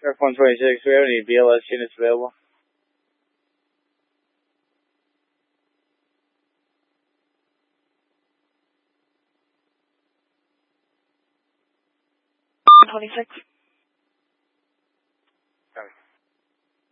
Surf 126, we have any BLS units available? $126.